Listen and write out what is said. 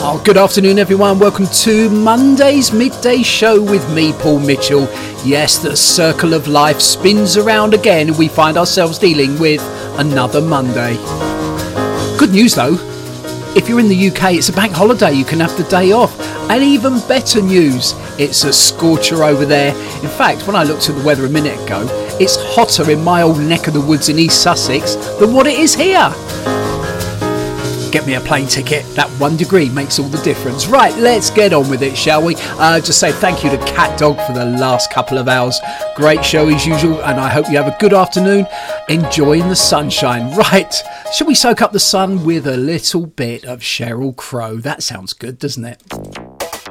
Oh, good afternoon, everyone. Welcome to Monday's midday show with me, Paul Mitchell. Yes, the circle of life spins around again. We find ourselves dealing with another Monday. Good news, though. If you're in the UK, it's a bank holiday. You can have the day off. And even better news, it's a scorcher over there. In fact, when I looked at the weather a minute ago, it's hotter in my old neck of the woods in East Sussex than what it is here. Get me a plane ticket. That 1 degree makes all the difference. Right, let's get on with it, shall we? Just say thank you to Cat Dog for the last couple of hours. Great show as usual, and I hope you have a good afternoon enjoying the sunshine. Right, shall we soak up the sun with a little bit of Sheryl Crow? That sounds good, doesn't it?